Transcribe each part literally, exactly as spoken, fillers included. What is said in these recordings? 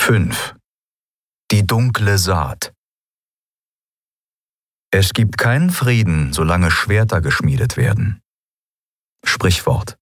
fünf. Die dunkle Saat. Es gibt keinen Frieden, solange Schwerter geschmiedet werden. Sprichwort.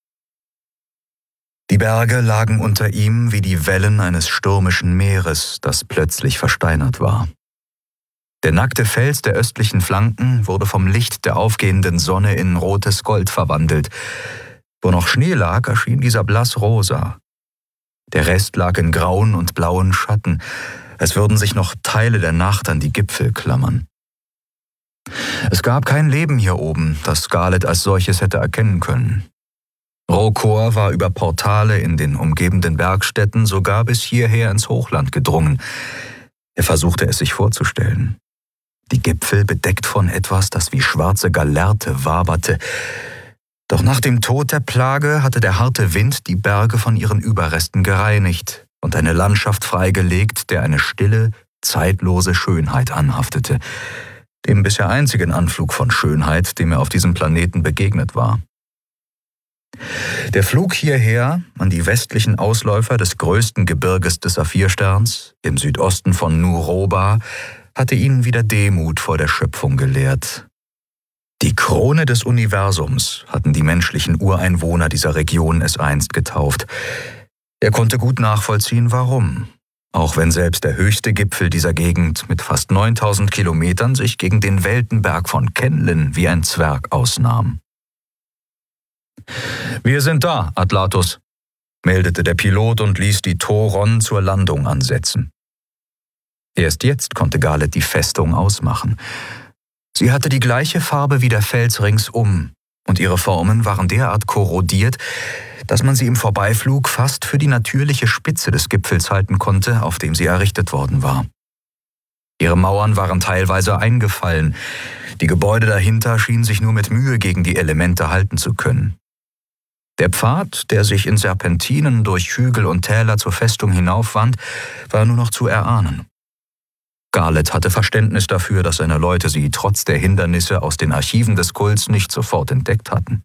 Die Berge lagen unter ihm wie die Wellen eines stürmischen Meeres, das plötzlich versteinert war. Der nackte Fels der östlichen Flanken wurde vom Licht der aufgehenden Sonne in rotes Gold verwandelt. Wo noch Schnee lag, erschien dieser blassrosa. Der Rest lag in grauen und blauen Schatten, als würden sich noch Teile der Nacht an die Gipfel klammern. Es gab kein Leben hier oben, das Scarlett als solches hätte erkennen können. Rokor war über Portale in den umgebenden Bergstädten sogar bis hierher ins Hochland gedrungen. Er versuchte es sich vorzustellen. Die Gipfel bedeckt von etwas, das wie schwarze Gallerte waberte. Doch nach dem Tod der Plage hatte der harte Wind die Berge von ihren Überresten gereinigt und eine Landschaft freigelegt, der eine stille, zeitlose Schönheit anhaftete, dem bisher einzigen Anflug von Schönheit, dem er auf diesem Planeten begegnet war. Der Flug hierher, an die westlichen Ausläufer des größten Gebirges des Saphirsterns, im Südosten von Nuroba, hatte ihnen wieder Demut vor der Schöpfung gelehrt. Die Krone des Universums hatten die menschlichen Ureinwohner dieser Region es einst getauft. Er konnte gut nachvollziehen, warum, auch wenn selbst der höchste Gipfel dieser Gegend mit fast neuntausend Kilometern sich gegen den Weltenberg von Kenlin wie ein Zwerg ausnahm. »Wir sind da, Atlatus«, meldete der Pilot und ließ die Thoron zur Landung ansetzen. Erst jetzt konnte Scarlett die Festung ausmachen. Sie hatte die gleiche Farbe wie der Fels ringsum, und ihre Formen waren derart korrodiert, dass man sie im Vorbeiflug fast für die natürliche Spitze des Gipfels halten konnte, auf dem sie errichtet worden war. Ihre Mauern waren teilweise eingefallen, die Gebäude dahinter schienen sich nur mit Mühe gegen die Elemente halten zu können. Der Pfad, der sich in Serpentinen durch Hügel und Täler zur Festung hinaufwand, war nur noch zu erahnen. Scarlett hatte Verständnis dafür, dass seine Leute sie trotz der Hindernisse aus den Archiven des Kults nicht sofort entdeckt hatten.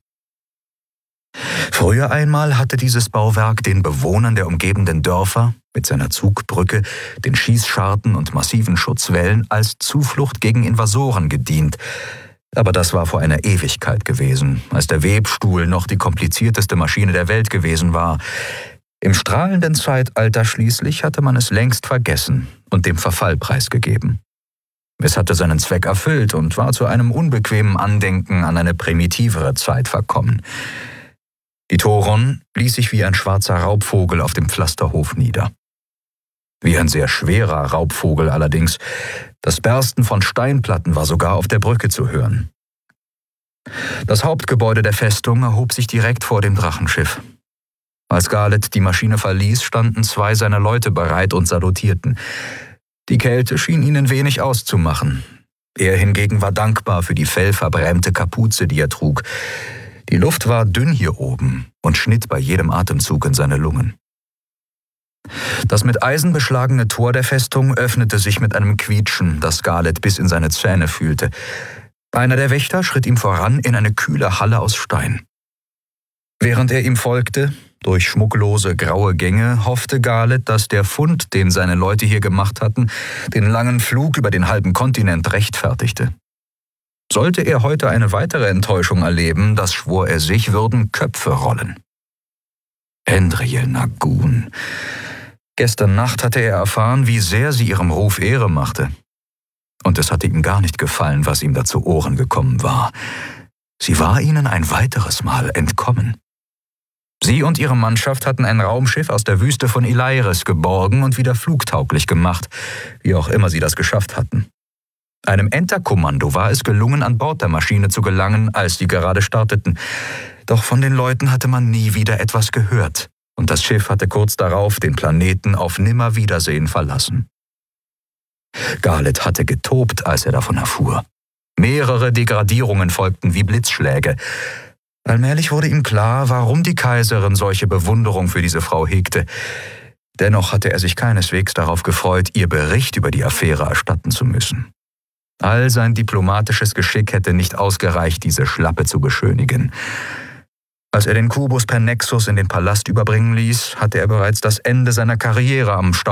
Früher einmal hatte dieses Bauwerk den Bewohnern der umgebenden Dörfer mit seiner Zugbrücke, den Schießscharten und massiven Schutzwällen als Zuflucht gegen Invasoren gedient. Aber das war vor einer Ewigkeit gewesen, als der Webstuhl noch die komplizierteste Maschine der Welt gewesen war. Im strahlenden Zeitalter schließlich hatte man es längst vergessen und dem Verfall preisgegeben. Es hatte seinen Zweck erfüllt und war zu einem unbequemen Andenken an eine primitivere Zeit verkommen. Die Thoron ließ sich wie ein schwarzer Raubvogel auf dem Pflasterhof nieder. Wie ein sehr schwerer Raubvogel allerdings. Das Bersten von Steinplatten war sogar auf der Brücke zu hören. Das Hauptgebäude der Festung erhob sich direkt vor dem Drachenschiff. Als Scarlett die Maschine verließ, standen zwei seiner Leute bereit und salutierten. Die Kälte schien ihnen wenig auszumachen. Er hingegen war dankbar für die fellverbrämte Kapuze, die er trug. Die Luft war dünn hier oben und schnitt bei jedem Atemzug in seine Lungen. Das mit Eisen beschlagene Tor der Festung öffnete sich mit einem Quietschen, das Scarlett bis in seine Zähne fühlte. Einer der Wächter schritt ihm voran in eine kühle Halle aus Stein. Während er ihm folgte, durch schmucklose graue Gänge, hoffte Scarlett, dass der Fund, den seine Leute hier gemacht hatten, den langen Flug über den halben Kontinent rechtfertigte. Sollte er heute eine weitere Enttäuschung erleben, das schwor er sich, würden Köpfe rollen. Endriel Nagun. Gestern Nacht hatte er erfahren, wie sehr sie ihrem Ruf Ehre machte. Und es hatte ihm gar nicht gefallen, was ihm da zu Ohren gekommen war. Sie war ihnen ein weiteres Mal entkommen. Sie und ihre Mannschaft hatten ein Raumschiff aus der Wüste von Ilairis geborgen und wieder flugtauglich gemacht, wie auch immer sie das geschafft hatten. Einem Enterkommando war es gelungen, an Bord der Maschine zu gelangen, als sie gerade starteten. Doch von den Leuten hatte man nie wieder etwas gehört, und das Schiff hatte kurz darauf den Planeten auf Nimmerwiedersehen verlassen. Scarlett hatte getobt, als er davon erfuhr. Mehrere Degradierungen folgten wie Blitzschläge. Allmählich wurde ihm klar, warum die Kaiserin solche Bewunderung für diese Frau hegte. Dennoch hatte er sich keineswegs darauf gefreut, ihr Bericht über die Affäre erstatten zu müssen. All sein diplomatisches Geschick hätte nicht ausgereicht, diese Schlappe zu beschönigen. Als er den Kubus per Nexus in den Palast überbringen ließ, hatte er bereits das Ende seiner Karriere am Stau